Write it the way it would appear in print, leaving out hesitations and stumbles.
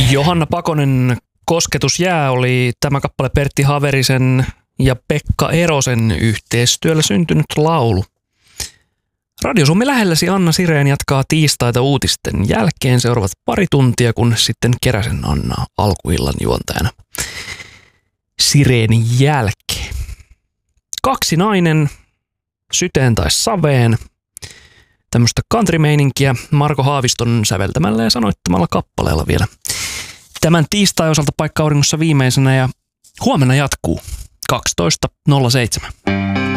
Johanna Pakonen, Kosketus jää oli tämä kappale Pertti Haverisen ja Pekka Erosen yhteistyöllä syntynyt laulu. Radio Suomi lähelläsi Anna Sireen jatkaa tiistaita uutisten jälkeen seuraavat pari tuntia, kun sitten Keräsen Anna alkuillan juontajana Sireenin jälkeen. Kaksinainen, syteen tai saveen, tämmöistä countrymeininkiä Marko Haaviston säveltämällä ja sanoittamalla kappaleella vielä. Tämän tiistai osalta paikka auringossa viimeisenä ja huomenna jatkuu 12.07.